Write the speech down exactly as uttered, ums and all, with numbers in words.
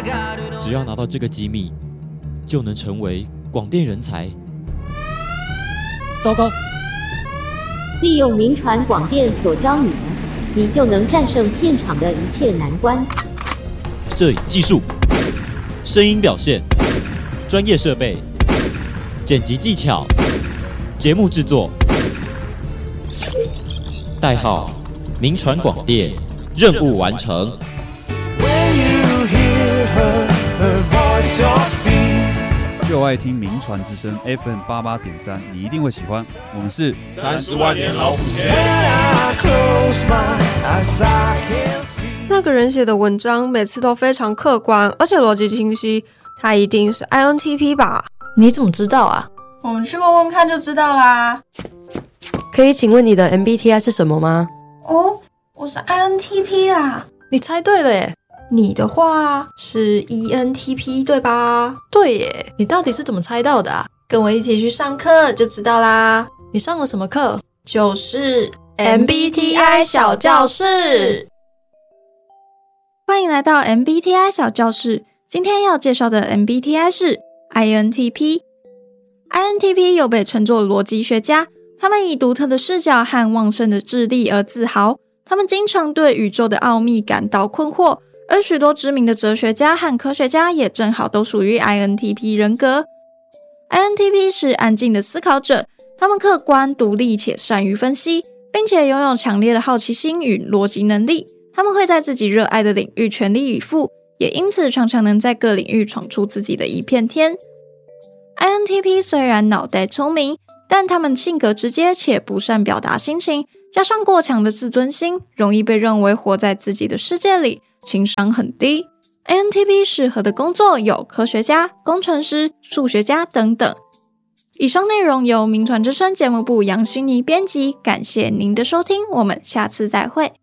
只要拿到这个机密，就能成为广电人才。糟糕！ 利用民传广电所教你的，你就能战胜片场的一切难关。 摄影技术、声音表现、专业设备、剪辑技巧、节目制作。代号：民传广电，任务完成。 就爱听民传之声 F M 八八点三，你一定会喜欢。我们是三十万年老虎钳。 那个人写的文章每次都非常客观，而且逻辑清晰，他一定是 I N T P 吧？ 你怎么知道啊？ 我们去问问看就知道啦。 可以请问你的 M B T I 是什么吗？ 哦，我是 I N T P 啦。 你猜对了耶。 你的话是 E N T P 对吧？ 对耶，你到底是怎么猜到的啊？ 跟我一起去上课就知道啦。 你上了什么课？ 就是 M B T I 小教室。 欢迎来到 M B T I 小教室。今天要介绍的 M B T I 是 I N T P。I N T P 又被称作逻辑学家，他们以独特的视角和旺盛的智力而自豪。他们经常对宇宙的奥秘感到困惑，而许多知名的哲学家和科学家也正好都属于 I N T P 人格。I N T P 是安静的思考者，他们客观、独立且善于分析，并且拥有强烈的好奇心与逻辑能力。他们会在自己热爱的领域全力以赴，也因此常常能在各领域闯出自己的一片天。I N T P 虽然脑袋聪明，但他们性格直接且不善表达心情，加上过强的自尊心，容易被认为活在自己的世界里，情商很低。I N T P 适合的工作有科学家、工程师、数学家等等。以上内容由民传之声节目部杨心妮编辑，感谢您的收听，我们下次再会。